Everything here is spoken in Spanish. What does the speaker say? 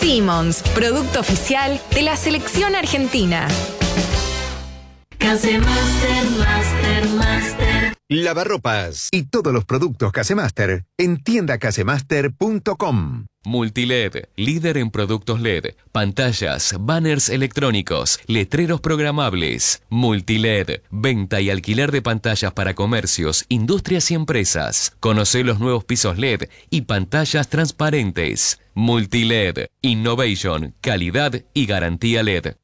Simmons, producto oficial de la selección argentina. Casemaster, Master. Lavarropas y todos los productos Casemaster en tiendacasemaster.com. Multiled, líder en productos LED, pantallas, banners electrónicos, letreros programables. Multiled, venta y alquiler de pantallas para comercios, industrias y empresas. Conoce los nuevos pisos LED y pantallas transparentes. Multiled, innovation, calidad y garantía LED.